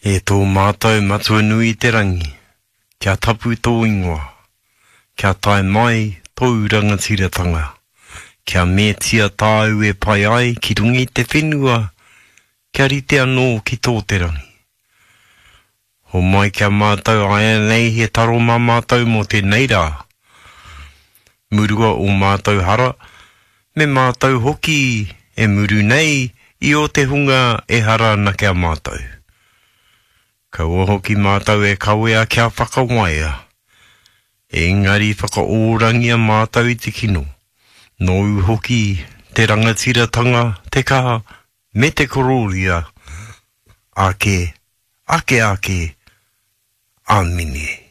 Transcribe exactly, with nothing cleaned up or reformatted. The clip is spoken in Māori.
E tō mātou matua nui te rangi, kia tapu tō ingoa, kia tae mai tō rangatiratanga, kia mētia tāu e pai ai ki rungi te whenua, kia rite anō ki tō te rangi. Ho mai kia mātou aia nei he taro mā mātou mo te neira. Murua o mātou hara, me mātou hoki e muru nei i o te hunga e hara na kia mātou. Kau hoki mātou e kauea kia whakawaia. Engari whakaorangia mātou i te kino. Nōu hoki te rangatiratanga, te kaha, me te kororia. Ake, ake ake, amine.